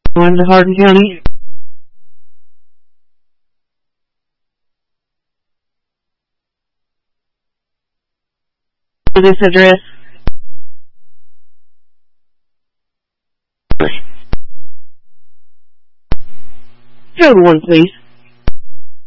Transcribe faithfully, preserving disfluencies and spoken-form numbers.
Going to Hardin County. To this address. Code one, please.